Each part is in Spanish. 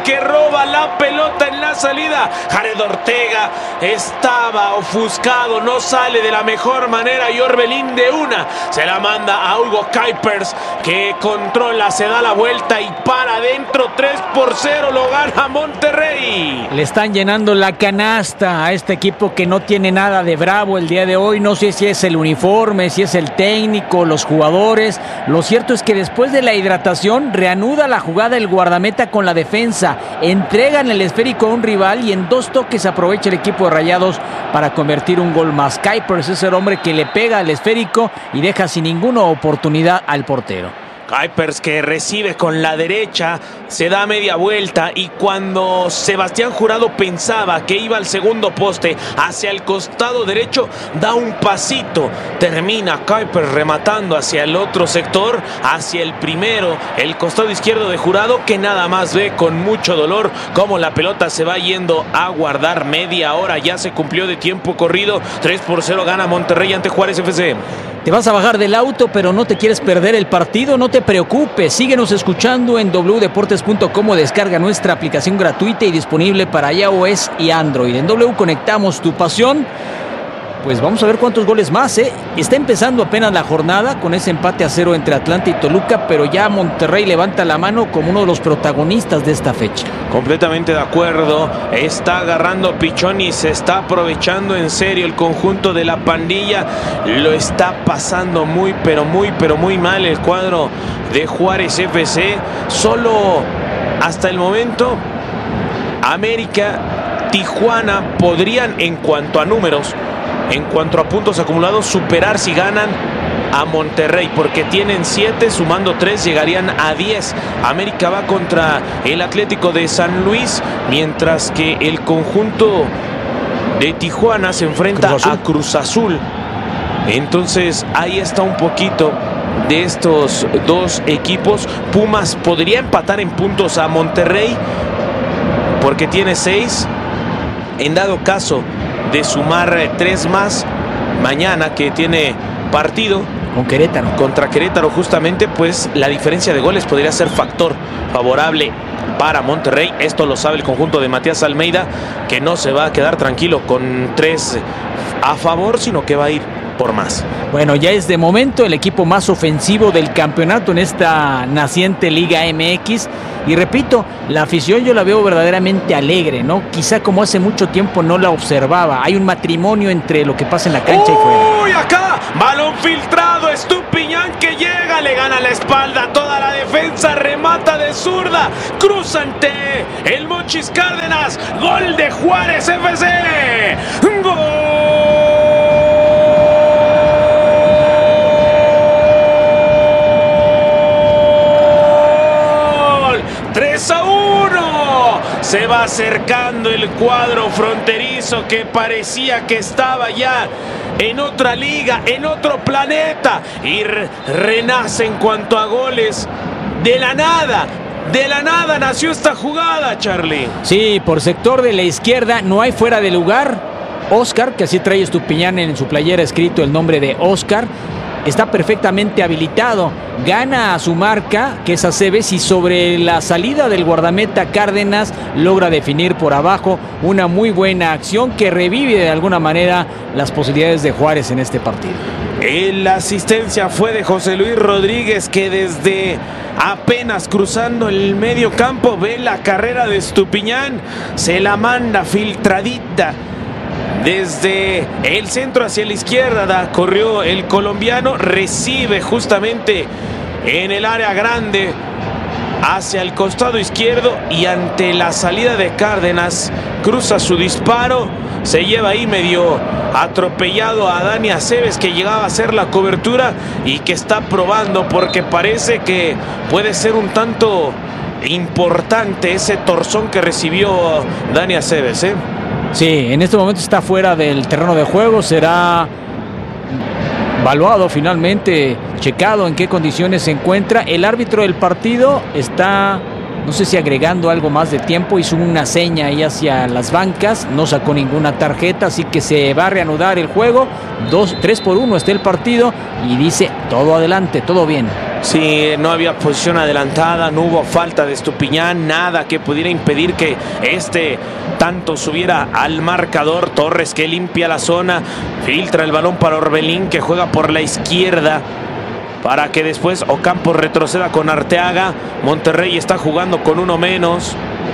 que roba la pelota en la salida. Jared Ortega estaba ofuscado, no sale de la mejor manera y Orbelín de una se la manda a Hugo Kuipers, que controla, se da la vuelta y para adentro. 3-0 lo gana Monterrey. Le están llenando la canasta a este equipo que no tiene nada de bravo el día de hoy. No sé si es el uniforme, si es el técnico, los jugadores. Lo cierto es que después de la hidratación reanuda la jugada el guardameta con la defensa. Entregan el esférico a un rival y en 2 toques aprovecha el equipo de Rayados para convertir un gol más. Kuipers es el hombre que le pega al esférico y deja sin ninguna oportunidad al portero. Kuipers, que recibe con la derecha, se da media vuelta y cuando Sebastián Jurado pensaba que iba al segundo poste hacia el costado derecho, da un pasito. Termina Kuipers rematando hacia el otro sector, hacia el primero, el costado izquierdo de Jurado, que nada más ve con mucho dolor cómo la pelota se va yendo a guardar. Media hora ya se cumplió de tiempo corrido. 3-0 gana Monterrey ante Juárez FC. Te vas a bajar del auto, pero no te quieres perder el partido. No te preocupes, síguenos escuchando en wdeportes.com o descarga nuestra aplicación gratuita y disponible para iOS y Android. En W conectamos tu pasión. Pues vamos a ver cuántos goles más, ¿eh? Está empezando apenas la jornada con ese empate a 0 entre Atlante y Toluca, pero ya Monterrey levanta la mano como uno de los protagonistas de esta fecha. Completamente de acuerdo. Está agarrando pichón y se está aprovechando en serio el conjunto de la pandilla. Lo está pasando muy mal el cuadro de Juárez FC. Solo hasta el momento América, Tijuana podrían, en cuanto a números, en cuanto a puntos acumulados, superar si ganan a Monterrey, porque tienen 7, sumando 3 llegarían a 10. América va contra el Atlético de San Luis, mientras que el conjunto de Tijuana se enfrenta a Cruz Azul. Entonces ahí está un poquito de estos dos equipos. Pumas podría empatar en puntos a Monterrey porque tiene 6. En dado caso de sumar 3 más mañana, que tiene partido con Querétaro, contra Querétaro justamente, pues la diferencia de goles podría ser factor favorable para Monterrey. Esto lo sabe el conjunto de Matías Almeida, que no se va a quedar tranquilo con 3 a favor, sino que va a ir por más. Bueno, ya es de momento el equipo más ofensivo del campeonato en esta naciente Liga MX. Y repito, la afición yo la veo verdaderamente alegre, ¿no? Quizá como hace mucho tiempo no la observaba. Hay un matrimonio entre lo que pasa en la cancha y fuera. ¡Uy, acá! Balón filtrado, Estupiñán que llega, le gana la espalda toda la defensa, remata de zurda, cruza ante el Monchis Cárdenas. Gol de Juárez FC. ¡Gol! 3-1. Se va acercando el cuadro fronterizo que parecía que estaba ya en otra liga, en otro planeta, y renace en cuanto a goles. De la nada nació esta jugada, Charlie. Sí, por sector de la izquierda no hay fuera de lugar. Oscar, que así trae Estupiñán en su playera escrito el nombre de Oscar, está perfectamente habilitado. Gana a su marca, que es Aceves, y sobre la salida del guardameta Cárdenas logra definir por abajo. Una muy buena acción que revive de alguna manera las posibilidades de Juárez en este partido. La asistencia fue de José Luis Rodríguez, que desde apenas cruzando el medio campo ve la carrera de Estupiñán, se la manda filtradita desde el centro hacia la izquierda. Corrió el colombiano, recibe justamente en el área grande hacia el costado izquierdo y ante la salida de Cárdenas cruza su disparo. Se lleva ahí medio atropellado a Dani Aceves, que llegaba a hacer la cobertura y que está probando, porque parece que puede ser un tanto importante ese torzón que recibió Dani Aceves, ¿eh? Sí, en este momento está fuera del terreno de juego. Será evaluado finalmente, checado en qué condiciones se encuentra. El árbitro del partido está, no sé si agregando algo más de tiempo, hizo una seña ahí hacia las bancas, no sacó ninguna tarjeta, así que se va a reanudar el juego. 3-1 está el partido y dice todo adelante, todo bien. Sí, no había posición adelantada, no hubo falta de Estupiñán, nada que pudiera impedir que tanto subiera al marcador. Torres que limpia la zona, filtra el balón para Orbelín, que juega por la izquierda para que después Ocampo retroceda con Arteaga. Monterrey está jugando con uno menos.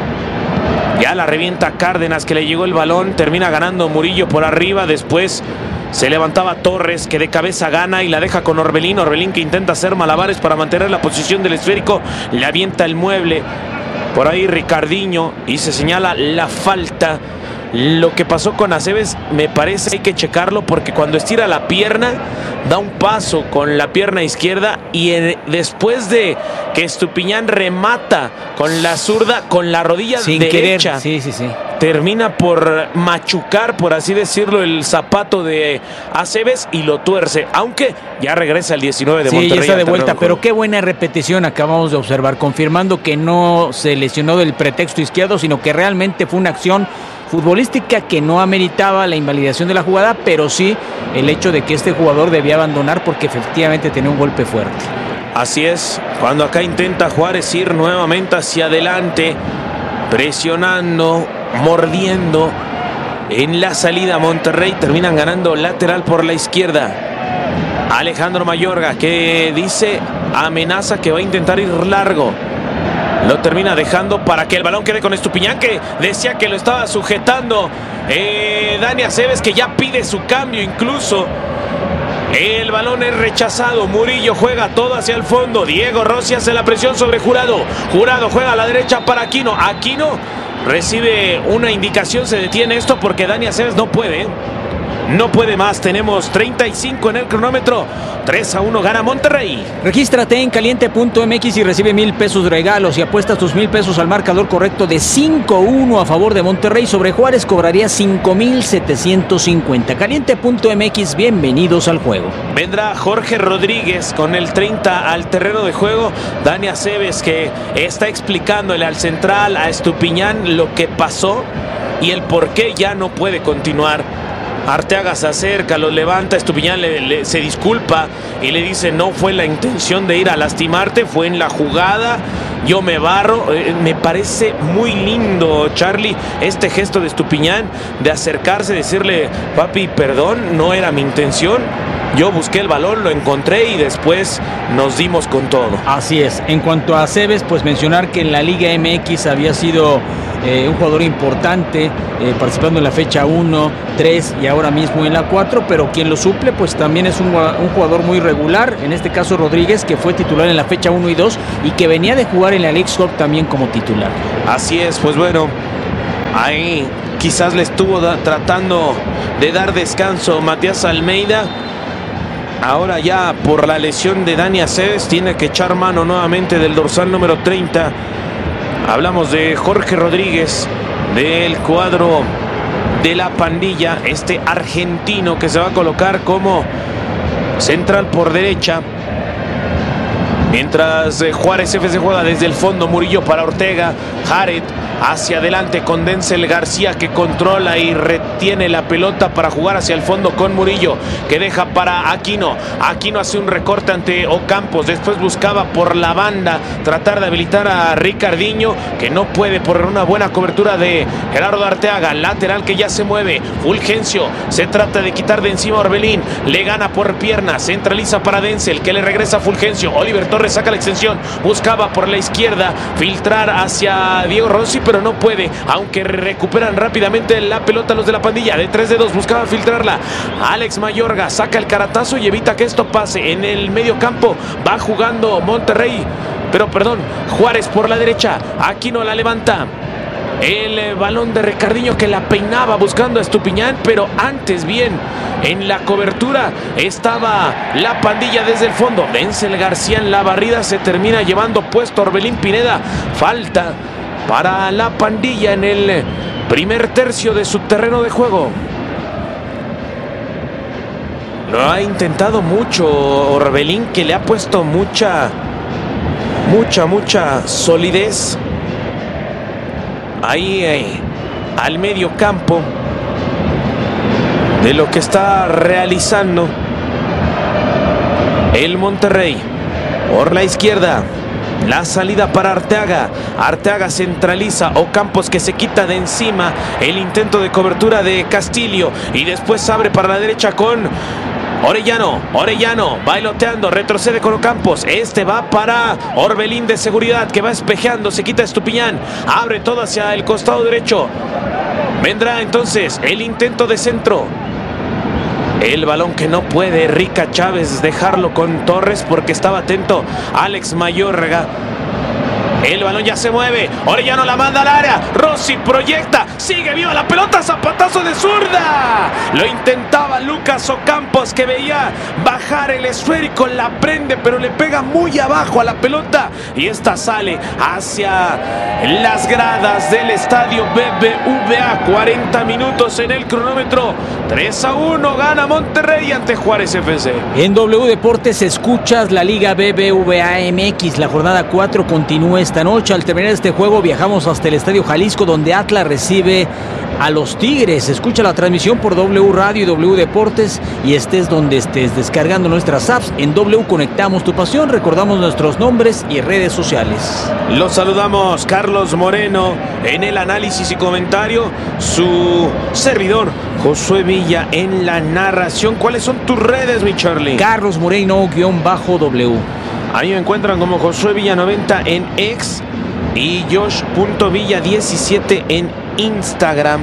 Ya la revienta Cárdenas, que le llegó el balón, termina ganando Murillo por arriba. Después se levantaba Torres, que de cabeza gana y la deja con Orbelín. Orbelín que intenta hacer malabares para mantener la posición del esférico. Le avienta el mueble. Por ahí Ricardinho y se señala la falta. Lo que pasó con Aceves me parece hay que checarlo, porque cuando estira la pierna da un paso con la pierna izquierda y después de que Estupiñán remata con la zurda, con la rodilla sin derecha, querer. Sí. termina por machucar, por así decirlo, el zapato de Aceves y lo tuerce, aunque ya regresa el 19 de Monterrey. Sí, ya está de vuelta, pero qué buena repetición acabamos de observar, confirmando que no se lesionó del pretexto izquierdo, sino que realmente fue una acción futbolística que no ameritaba la invalidación de la jugada, pero sí el hecho de que este jugador debía abandonar porque efectivamente tenía un golpe fuerte. Así es, cuando acá intenta Juárez ir nuevamente hacia adelante, presionando, mordiendo en la salida. Monterrey terminan ganando lateral por la izquierda. Alejandro Mayorga, que dice, amenaza que va a intentar ir largo. Lo termina dejando para que el balón quede con Estupiñán, que decía que lo estaba sujetando Dani Aceves, que ya pide su cambio incluso. El balón es rechazado. Murillo juega todo hacia el fondo. Diego Rossi hace la presión sobre Jurado. Jurado juega a la derecha para Aquino. Aquino recibe una indicación. Se detiene esto porque Dani Aceves no puede. No puede más. Tenemos 35 en el cronómetro. 3-1 gana Monterrey. Regístrate en caliente.mx y recibe 1,000 pesos de regalos y apuestas tus 1,000 pesos al marcador correcto de 5-1 a favor de Monterrey. Sobre Juárez cobraría 5,750. Caliente.mx, bienvenidos al juego. Vendrá Jorge Rodríguez con el 30 al terreno de juego. Dani Aceves, que está explicándole al central, a Estupiñán, lo que pasó y el por qué ya no puede continuar. Arteaga se acerca, lo levanta, Estupiñán se disculpa y le dice: no fue la intención de ir a lastimarte, fue en la jugada, yo me barro. Me parece muy lindo, Charlie, este gesto de Estupiñán de acercarse, decirle: papi, perdón, no era mi intención, yo busqué el balón, lo encontré y después nos dimos con todo. Así es. En cuanto a Aceves, pues mencionar que en la Liga MX había sido un jugador importante, participando en la fecha 1, 3 y ahora mismo en la 4, pero quien lo suple pues también es un jugador muy regular, en este caso Rodríguez, que fue titular en la fecha 1 y 2 y que venía de jugar en la Leagues Cup también como titular. Así es, pues bueno, ahí quizás le estuvo tratando de dar descanso Matías Almeida. Ahora ya por la lesión de Dani Aceves tiene que echar mano nuevamente del dorsal número 30. Hablamos de Jorge Rodríguez, del cuadro de la pandilla, este argentino que se va a colocar como central por derecha. Mientras Juárez FC juega desde el fondo, Murillo para Ortega, Jared hacia adelante con Denzel García, que controla y retiene la pelota para jugar hacia el fondo con Murillo, que deja para Aquino. Aquino hace un recorte ante Ocampos, después buscaba por la banda tratar de habilitar a Ricardinho, que no puede por una buena cobertura de Gerardo Arteaga. Lateral que ya se mueve, Fulgencio se trata de quitar de encima a Orbelín, le gana por pierna, centraliza para Denzel, que le regresa a Fulgencio. Oliver Torres saca la extensión, buscaba por la izquierda filtrar hacia Diego Rossi, pero no puede, aunque recuperan rápidamente la pelota los de la pandilla. De 3-2 buscaba filtrarla Alex Mayorga, saca el caratazo y evita que esto pase. En el medio campo va jugando Monterrey, Juárez por la derecha. Aquino la levanta, el balón de Ricardinho, que la peinaba buscando a Estupiñán, pero antes bien en la cobertura estaba la pandilla desde el fondo. Denzel García en la barrida, se termina llevando puesto Orbelín Pineda. Falta para la pandilla en el primer tercio de su terreno de juego. Lo ha intentado mucho Orbelín, que le ha puesto mucha solidez ahí al medio campo de lo que está realizando el Monterrey. Por la izquierda, la salida para Arteaga. Arteaga centraliza. Ocampos que se quita de encima el intento de cobertura de Castillo. Y después abre para la derecha con Orellano. Orellano bailoteando, retrocede con Ocampos. Este va para Orbelín de seguridad, que va espejeando, se quita Estupiñán. Abre todo hacia el costado derecho. Vendrá entonces el intento de centro. El balón que no puede Rica Chávez dejarlo con Torres porque estaba atento Alex Mayorga. El balón ya se mueve. Orellano la manda al área. Rossi proyecta. Sigue viva la pelota. Zapatazo de zurda. Lo intentaba Lucas Ocampos, que veía bajar el esférico. La prende, pero le pega muy abajo a la pelota. Y esta sale hacia las gradas del estadio BBVA. 40 minutos en el cronómetro. 3-1 gana Monterrey ante Juárez FC. En W Deportes escuchas la Liga BBVA MX. La jornada 4 continúa esta noche. Al terminar este juego viajamos hasta el Estadio Jalisco, donde Atlas recibe a los Tigres. Escucha la transmisión por W Radio y W Deportes, y estés donde estés, descargando nuestras apps. En W conectamos tu pasión. Recordamos nuestros nombres y redes sociales. Los saludamos, Carlos Moreno en el análisis y comentario, su servidor Josué Villa en la narración. ¿Cuáles son tus redes, mi Charlie? Carlos Moreno_W. A mí me encuentran como Josué Villa 90 en X y Josh.Villa 17 en Instagram.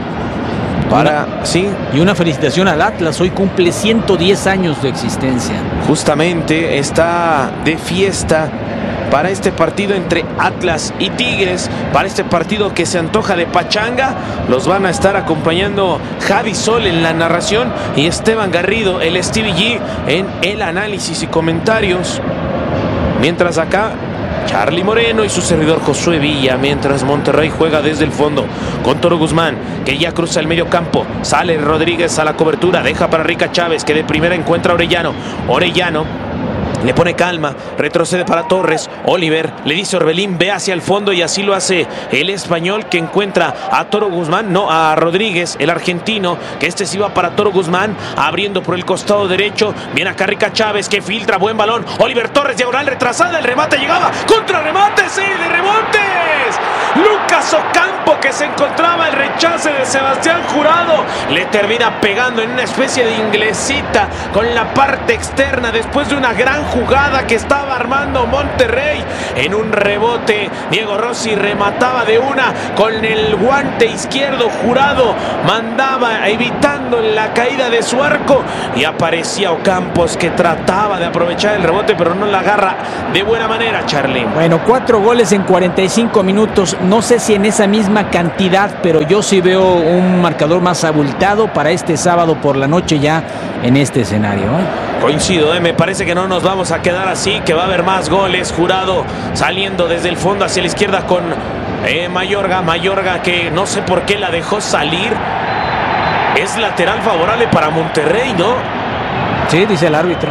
Y una felicitación al Atlas. Hoy cumple 110 años de existencia. Justamente está de fiesta para este partido entre Atlas y Tigres, para este partido que se antoja de pachanga. Los van a estar acompañando Javi Sol en la narración y Esteban Garrido, el Stevie G, en el análisis y comentarios. Mientras acá, Charlie Moreno y su servidor Josué Villa, mientras Monterrey juega desde el fondo con Toro Guzmán, que ya cruza el medio campo. Sale Rodríguez a la cobertura, deja para Rica Chávez, que de primera encuentra a Orellano. Orellano le pone calma, retrocede para Torres. Oliver le dice a Orbelín, ve hacia el fondo, y así lo hace el español, que encuentra a Toro Guzmán, no, a Rodríguez, el argentino, que este sí va para Toro Guzmán, abriendo por el costado derecho. Viene acá Rica Chávez, que filtra, buen balón. Oliver Torres, diagonal retrasada, el remate llegaba, contra remate, sí, de rebotes. Lucas Ocampo, que se encontraba el rechace de Sebastián Jurado, le termina pegando en una especie de inglesita con la parte externa después de una gran jugada que estaba armando Monterrey. En un rebote, Diego Rossi remataba de una con el guante izquierdo. Jurado mandaba evitando la caída de su arco, y aparecía Ocampos, que trataba de aprovechar el rebote, pero no la agarra de buena manera, Charlie. Bueno, 4 goles en 45 minutos. No sé si en esa misma cantidad, pero yo sí veo un marcador más abultado para este sábado por la noche ya en este escenario, ¿eh? Coincido, me parece que no nos vamos a quedar así, que va a haber más goles. Jurado saliendo desde el fondo hacia la izquierda con Mayorga, que no sé por qué la dejó salir. Es lateral favorable para Monterrey, ¿no? Sí, dice el árbitro.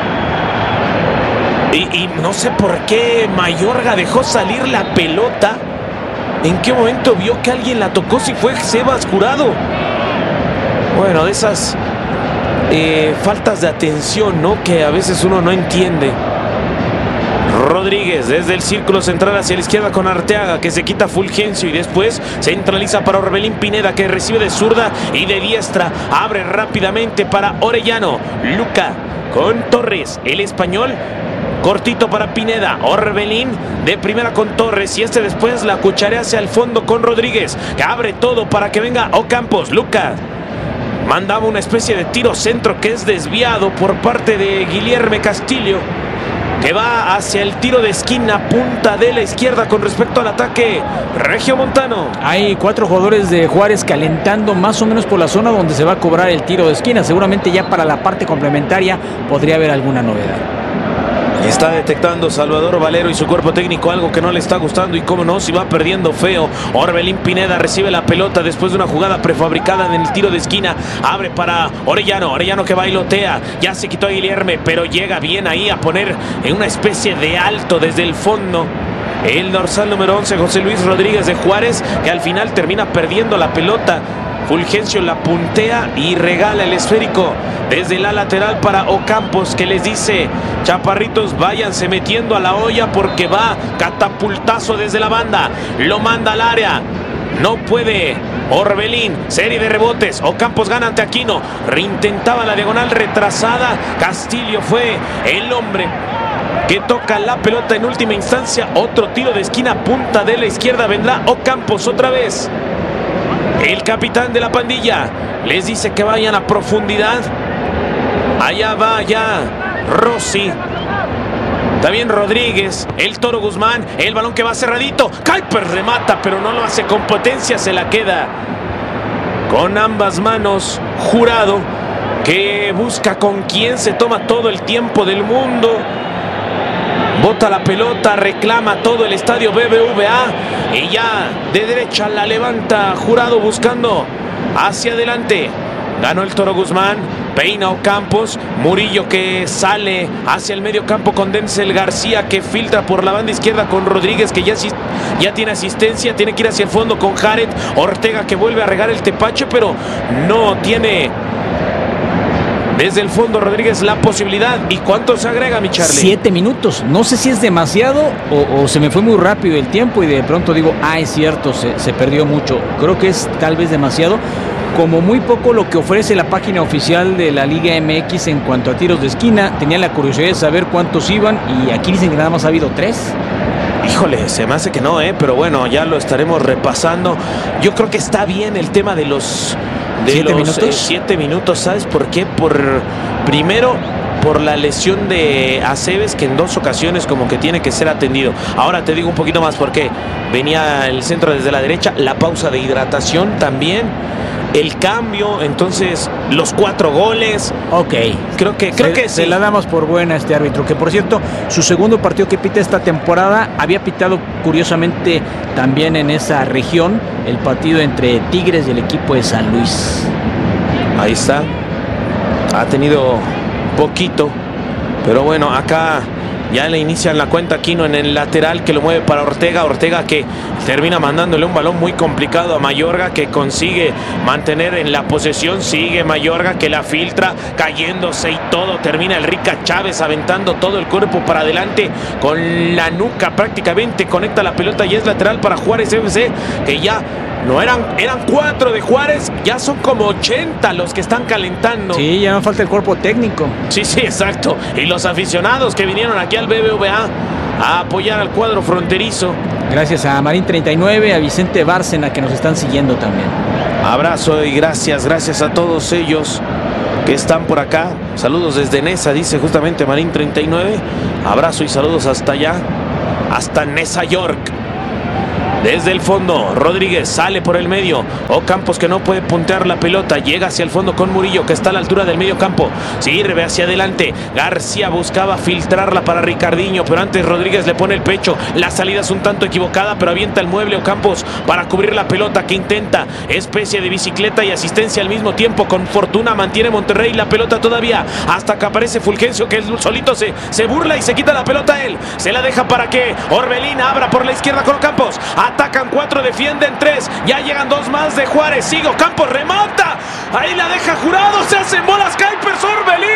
Y no sé por qué Mayorga dejó salir la pelota. ¿En qué momento vio que alguien la tocó? Si fue Sebas Jurado. Bueno, de esas faltas de atención, ¿no?, que a veces uno no entiende. Rodríguez desde el círculo central hacia la izquierda con Arteaga, que se quita Fulgencio, y después centraliza para Orbelín Pineda, que recibe de zurda y de diestra. Abre rápidamente para Orellano. Luca con Torres, el español. Cortito para Pineda. Orbelín de primera con Torres, y este después la cucharea hacia el fondo con Rodríguez, que abre todo para que venga Ocampos. Lucas mandaba una especie de tiro centro que es desviado por parte de Guilherme Castillo, que va hacia el tiro de esquina, punta de la izquierda con respecto al ataque regiomontano. Hay 4 jugadores de Juárez calentando más o menos por la zona donde se va a cobrar el tiro de esquina. Seguramente ya para la parte complementaria podría haber alguna novedad. Está detectando Salvador Valero y su cuerpo técnico algo que no le está gustando, y cómo no, si va perdiendo feo. Orbelín Pineda recibe la pelota después de una jugada prefabricada en el tiro de esquina. Abre para Orellano. Orellano que bailotea. Ya se quitó a Guilherme, pero llega bien ahí a poner en una especie de alto desde el fondo el dorsal número 11, José Luis Rodríguez de Juárez, que al final termina perdiendo la pelota. Fulgencio la puntea y regala el esférico desde la lateral para Ocampos, que les dice: chaparritos, váyanse metiendo a la olla porque va catapultazo desde la banda. Lo manda al área. No puede Orbelín, serie de rebotes. Ocampos gana ante Aquino. Reintentaba la diagonal retrasada. Castillo fue el hombre que toca la pelota en última instancia. Otro tiro de esquina, punta de la izquierda. Vendrá Ocampos otra vez. El capitán de la pandilla les dice que vayan a profundidad. Allá va ya Rossi. También Rodríguez, el Toro Guzmán, el balón que va cerradito. Kuiper remata, pero no lo hace con potencia, se la queda con ambas manos Jurado, que busca con quién, se toma todo el tiempo del mundo. Bota la pelota, reclama todo el estadio BBVA y ya de derecha la levanta Jurado buscando hacia adelante. Ganó el Toro Guzmán, peina Ocampos, Murillo que sale hacia el medio campo con Denzel García, que filtra por la banda izquierda con Rodríguez, que ya tiene asistencia, tiene que ir hacia el fondo con Jared. Ortega que vuelve a regar el tepache, pero no tiene desde el fondo Rodríguez la posibilidad. ¿Y cuánto se agrega, mi Charlie? 7 minutos. No sé si es demasiado o se me fue muy rápido el tiempo y de pronto digo, es cierto, se perdió mucho. Creo que es tal vez demasiado. Como muy poco lo que ofrece la página oficial de la Liga MX en cuanto a tiros de esquina. Tenía la curiosidad de saber cuántos iban y aquí dicen que nada más ha habido 3. Híjole, se me hace que no, pero bueno, ya lo estaremos repasando. Yo creo que está bien el tema de los 7 minutos. 7 minutos, ¿sabes por qué? Primero, por la lesión de Aceves, que en 2 ocasiones como que tiene que ser atendido. Ahora te digo un poquito más por qué. Venía el centro desde la derecha, la pausa de hidratación también, el cambio, entonces los 4 goles. Ok. Creo que sí. Se la damos por buena a este árbitro, que por cierto, su segundo partido que pita esta temporada, había pitado curiosamente también en esa región el partido entre Tigres y el equipo de San Luis. Ahí está. Ha tenido poquito, pero bueno, acá ya le inician la cuenta Aquino en el lateral, que lo mueve para Ortega. Ortega que termina mandándole un balón muy complicado a Mayorga, que consigue mantener en la posesión. Sigue Mayorga que la filtra, cayéndose y todo. Termina el Rica Chávez aventando todo el cuerpo para adelante con la nuca prácticamente. Conecta la pelota y es lateral para Juárez FC, que ya no eran 4 de Juárez, ya son como 80 los que están calentando. Sí, ya no falta el cuerpo técnico. Sí, exacto. Y los aficionados que vinieron aquí al BBVA a apoyar al cuadro fronterizo. Gracias a Marín 39, a Vicente Bárcena, que nos están siguiendo también. Abrazo y gracias a todos ellos que están por acá. Saludos desde Nesa, dice justamente Marín 39. Abrazo y saludos hasta allá, hasta Nesa York. Desde el fondo, Rodríguez sale por el medio. Ocampos que no puede puntear la pelota. Llega hacia el fondo con Murillo, que está a la altura del medio campo. Sirve hacia adelante. García buscaba filtrarla para Ricardinho, pero antes Rodríguez le pone el pecho. La salida es un tanto equivocada, pero avienta el mueble Ocampos para cubrir la pelota, que intenta especie de bicicleta y asistencia al mismo tiempo. Con fortuna mantiene Monterrey la pelota todavía, hasta que aparece Fulgencio, que solito se burla y se quita la pelota a él. Se la deja para que Orbelín abra por la izquierda con Ocampos. Atacan 4, defienden 3. Ya llegan 2 más de Juárez. Sigue Ocampos, remata. Ahí la deja Jurado. Se hacen bolas Kuiper, Orbelín.